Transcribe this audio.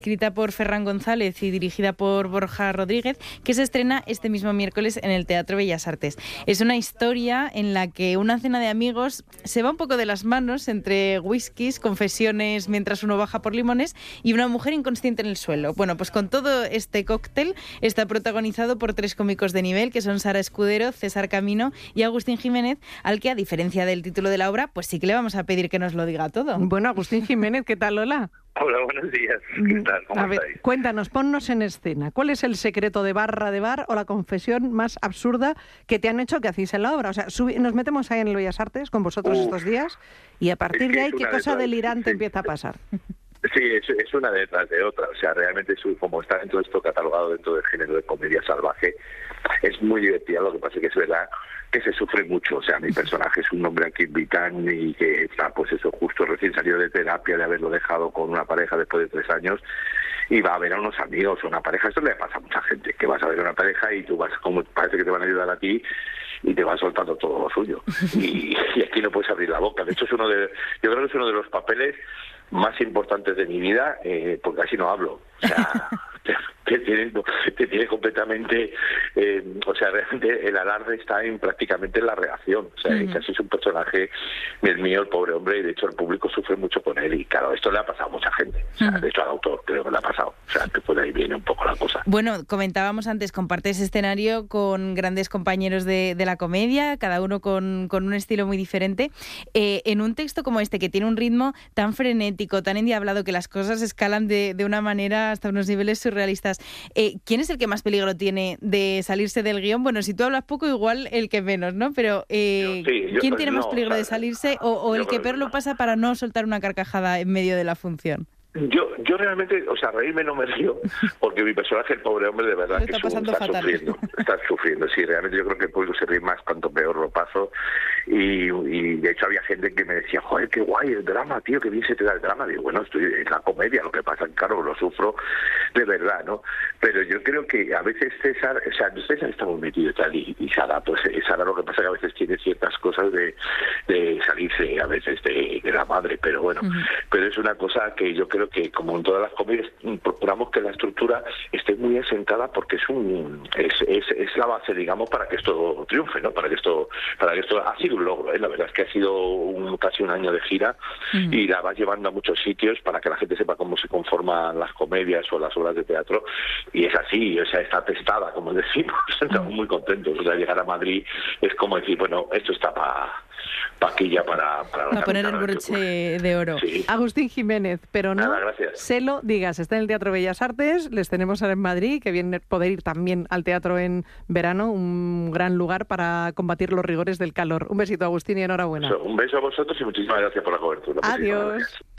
escrita por Ferran González y dirigida por Borja Rodríguez, que se estrena este mismo miércoles en el Teatro Bellas Artes. Es una historia en la que una cena de amigos se va un poco de las manos entre whiskies, confesiones mientras uno baja por limones y una mujer inconsciente en el suelo. Bueno, pues con todo este cóctel está protagonizado por 3 cómicos de nivel, que son Sara Escudero, César Camino y Agustín Jiménez, al que, a diferencia del título de la obra, pues sí que le vamos a pedir que nos lo diga todo. Bueno, Agustín Jiménez, ¿qué tal? Hola. Hola, buenos días. ¿Qué tal? ¿Cómo estáis? Cuéntanos, ponnos en escena. ¿Cuál es el secreto de barra de bar o la confesión más absurda que te han hecho que hacéis en la obra? O sea, nos metemos ahí en el Bellas Artes con vosotros estos días y a partir de ahí, ¿qué cosa delirante empieza a pasar? Sí, es una detrás de otra. O sea, realmente como está dentro de esto catalogado dentro del género de comedia salvaje, es muy divertida. Lo que pasa es que es verdad que se sufre mucho. O sea, mi personaje es un hombre a quien invitan y que está, pues eso, justo recién salido de terapia, de haberlo dejado con una pareja después de 3 años, y va a ver a unos amigos o una pareja. Esto le pasa a mucha gente, que vas a ver a una pareja y tú vas, como parece que te van a ayudar a ti, y te van soltando todo lo suyo. Y aquí no puedes abrir la boca. De hecho, yo creo que es uno de los papeles más importantes de mi vida, porque así no hablo. O sea, te tiene completamente... o sea, realmente el alarde está prácticamente en la reacción. O sea, casi es un personaje, el mío, el pobre hombre, y de hecho el público sufre mucho con él. Y claro, esto le ha pasado a mucha gente. O sea, de hecho al autor creo que le ha pasado. O sea, que por ahí viene un poco la cosa. Bueno, comentábamos antes, compartes escenario con grandes compañeros de la comedia, cada uno con un estilo muy diferente. En un texto como este, que tiene un ritmo tan frenético, tan endiablado, que las cosas escalan de una manera hasta unos niveles surrealistas, ¿quién es el que más peligro tiene de salirse del guión? Bueno, si tú hablas poco, igual el que menos, ¿no? Pero ¿quién tiene más peligro de salirse o el que peor lo pasa para no soltar una carcajada en medio de la función? Yo realmente, o sea, reírme no me río, porque mi personaje, el pobre hombre, de verdad que está sufriendo. Sí, realmente yo creo que el público se ríe más cuanto peor lo paso, y de hecho había gente que me decía, joder, qué guay el drama, tío, que bien se te da el drama. Digo, bueno, estoy en la comedia, lo que pasa, claro, lo sufro de verdad, ¿no? Pero yo creo que a veces César está muy metido y tal, y Sara, pues Sara, lo que pasa es que a veces tiene ciertas cosas de salirse a veces de la madre, pero bueno, pero es una cosa que yo creo que, como en todas las comedias, procuramos que la estructura esté muy asentada, porque es la base, digamos, para que esto triunfe, ¿no? Para que esto ha sido un logro, ¿eh? La verdad es que ha sido casi un año de gira, y la vas llevando a muchos sitios para que la gente sepa cómo se conforman las comedias o las obras de teatro, y es así, o sea, está testada, como decimos. Estamos muy contentos. O sea, llegar a Madrid es como decir, bueno, esto está para poner el broche de oro. Sí. Agustín Jiménez, pero no se lo digas, está en el Teatro Bellas Artes, les tenemos ahora en Madrid, que viene poder ir también al teatro en verano, un gran lugar para combatir los rigores del calor. Un besito, Agustín, y enhorabuena. Un beso a vosotros y muchísimas gracias por la cobertura. Adiós.